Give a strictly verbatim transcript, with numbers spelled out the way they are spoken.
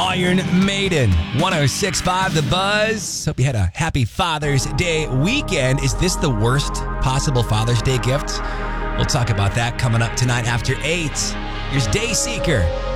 Iron Maiden, one oh six point five The Buzz. Hope you had a happy Father's Day weekend. Is this the worst possible Father's Day gift? We'll talk about that coming up tonight after eight. Here's Dayseeker